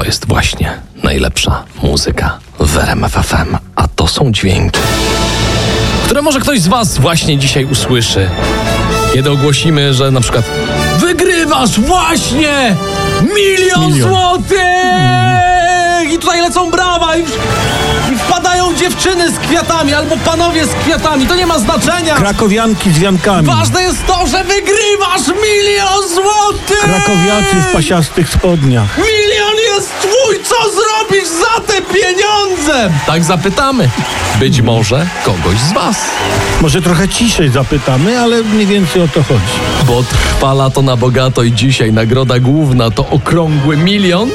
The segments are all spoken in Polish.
jest właśnie najlepsza muzyka w RMF FM. A to są dźwięki, które może ktoś z was właśnie dzisiaj usłyszy, kiedy ogłosimy, że na przykład wygrywasz właśnie milion złotych! I tutaj lecą brawa i wpadają dziewczyny z kwiatami albo panowie z kwiatami. To nie ma znaczenia. Krakowianki z wiankami. Ważne jest to, że wygrywasz milion złotych! Krakowiacy w pasiastych spodniach. Milion jest twój! Co zrobisz za te pieniądze? Tak zapytamy. Być może kogoś z was. Może trochę ciszej zapytamy, ale mniej więcej o to chodzi. Bo trwa lato na bogato i dzisiaj nagroda główna to okrągły milion.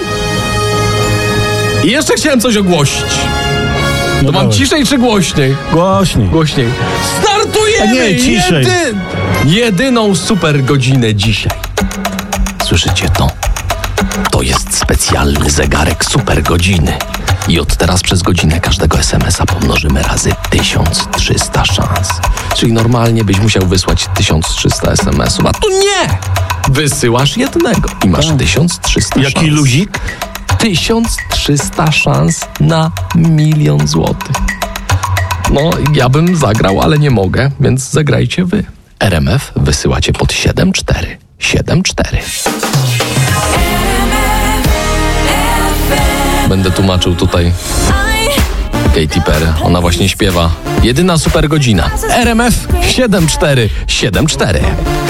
I jeszcze chciałem coś ogłosić. To mam ciszej czy głośniej? Głośniej. Głośniej. Startujemy! Nie, ciszej. Jedyną super godzinę dzisiaj. Słyszycie to? To jest specjalny zegarek super godziny. I od teraz przez godzinę każdego SMS-a pomnożymy razy 1300 szans. Czyli normalnie byś musiał wysłać 1300 SMS-ów, a tu nie! Wysyłasz jednego i masz 1300 szans. Jaki luzik? 1300 szans na milion złotych. No, ja bym zagrał, ale nie mogę, więc zagrajcie wy. RMF wysyłacie pod 7474. Będę tłumaczył tutaj Katy Perry. Ona właśnie śpiewa. Jedyna super godzina. RMF 7474.